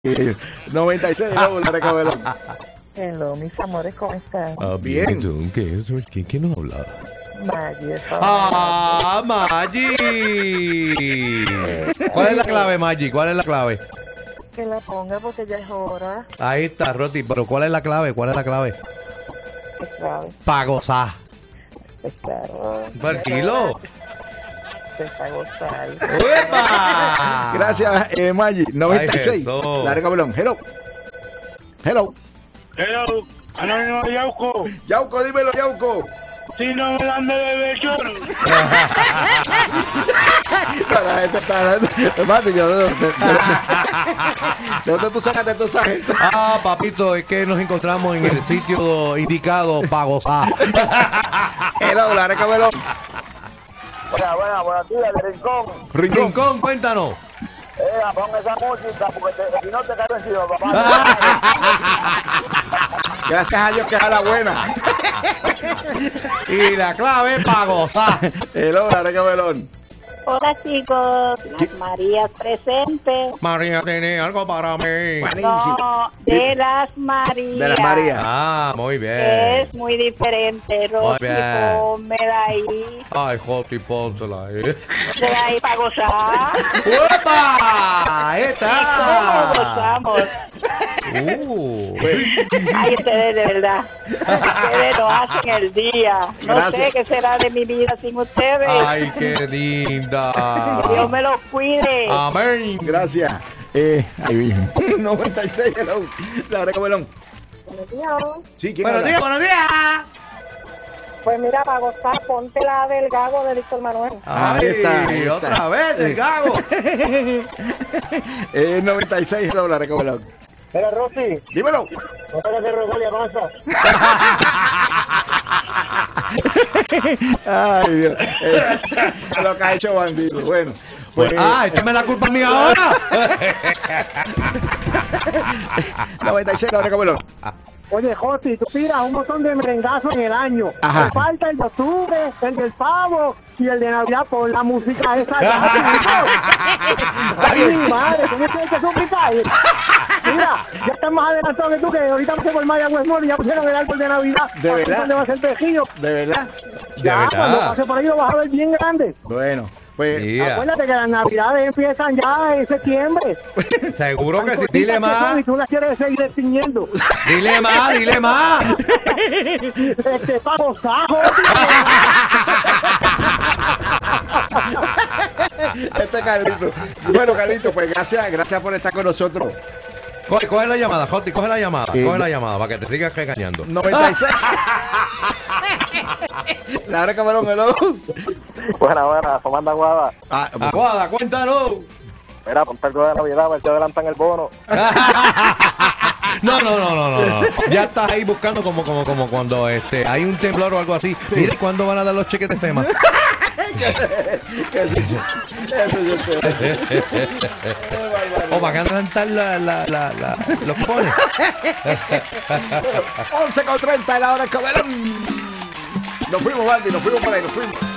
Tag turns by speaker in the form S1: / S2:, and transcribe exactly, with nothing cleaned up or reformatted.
S1: noventa y seis, no, la recabelón.
S2: Hello, mis amores, ¿cómo están?
S3: Ah,
S1: bien.
S3: bien. ¿Qué? ¿Quién, quién nos habla?
S2: Maggie, eso.
S3: ¡Ah, Maggi! ¿Cuál es la clave, Maggi? ¿Cuál es la clave?
S2: Que la ponga porque ya es hora.
S3: Ahí está, Roti. Pero ¿cuál es la clave? ¿Cuál es la clave?
S2: Es clave.
S3: Pa' gozar.
S2: Es claro.
S3: Tranquilo.
S2: Es para gozar.
S3: ¡Uepa!
S1: Gracias, eh, Maggi. noventa y seis.
S3: Ay, Jesús.
S1: La recabelón. Hello. Hello.
S4: Hello, Anónimo Yauco.
S1: Yauco, dímelo, Yauco.
S4: Si no me dan de beber, lloro.
S1: La gente está Mati, yo ¿de dónde tú sacaste tu sargento?
S3: Ah, papito, es que nos encontramos en el sitio indicado para gozar.
S1: Hello, la recabelón.
S4: Buena, buena, buenos días, de Rincón.
S1: Rincón.
S3: Rincón, cuéntanos.
S4: Eh, pon esa música, porque te, si no te cae vencido, papá.
S1: Gracias a Dios que es a la buena.
S3: Y la clave para gozar.
S1: Hello, la recabelón.
S5: Hola chicos, las Marías presentes.
S3: María tiene algo para mí.
S1: Buenísimo.
S5: No, de las Marías.
S1: De las Marías.
S3: Ah, muy bien.
S5: Es muy diferente, Rosy,
S3: bien.
S5: pónmela ahí.
S3: Ay, Joti, pónsela ahí.
S5: Pónsela ahí para gozar.
S3: ¡Uepa! Ahí
S5: ¿Cómo
S3: está.
S5: gozamos?
S3: Uh.
S5: Ay, ustedes de verdad. Ustedes lo hacen el día. No
S1: Gracias.
S5: sé qué será de mi vida sin ustedes.
S3: Ay, qué linda.
S5: Que Dios me los cuide.
S3: Amén.
S1: Gracias. Eh, ahí viene. noventa y seis, hello. La recabelón.
S2: Buenos días.
S1: Sí, ¿quién
S3: Buenos
S1: habla?
S3: días, buenos días.
S2: Pues mira, para gozar, ponte la del gago de Víctor Manuel.
S1: Ahí está, ahí está.
S3: Otra vez, el gago.
S1: Eh, noventa y seis, hello, la recabelón.
S4: Mira, Rosy,
S1: Dímelo.
S4: no te que Rosalia pasa.
S1: Ay, Dios. Eh, lo que ha hecho bandido. Bueno. Pues,
S3: Ah, échame la culpa mía ahora.
S1: noventa y seis, la recabelón.
S6: Oye, José, tú tiras un montón de merengazos en el año.
S1: Ajá.
S6: Te falta el de octubre, el del pavo y el de Navidad por la música esa. Ay, mi madre, ¿cómo tienes que suplicar? Mira, ya están más adelantados que tú, que ahorita no sé por Maya Westmore y ya pusieron el árbol de Navidad.
S1: ¿De verdad?
S6: ¿Dónde va a ser el tejillo?
S1: De verdad.
S6: Ya,
S3: verdad.
S6: cuando pase por ahí lo vas a ver bien grande.
S1: Bueno, pues.
S3: Mira,
S6: Acuérdate que las Navidades empiezan ya en septiembre.
S3: seguro que sí.
S6: Cortitas
S3: Dile
S6: que
S3: más.
S6: son y tú las quieres seguir extinguiendo.
S3: Dile más, dile más.
S6: Este, pa' gozar,
S1: Este Carlito. Bueno, Carlito, pues gracias, gracias por estar con nosotros.
S3: Coge, coge la llamada, Joti, coge la llamada.
S1: Eh,
S3: Coge la llamada para que te sigas regañando.
S1: noventa y seis. La recabelón, hello.
S4: Buena, buena, Fomanda Guada.
S1: Ah,
S3: Aguada, cuéntanos.
S4: Mira, ponte algo de Navidad, a ver si adelantan el bono.
S3: No, no, no, no, no, no. Ya estás ahí buscando como, como, como cuando este hay un temblor o algo así. Mire, ¿cuándo van a dar los cheques de FEMA?
S1: Eso yo sé.
S3: O van a adelantar la, la, la, la, los cupones.
S1: once con treinta en la hora, cabelón. Nos fuimos, Baldi, nos fuimos por ahí, nos fuimos.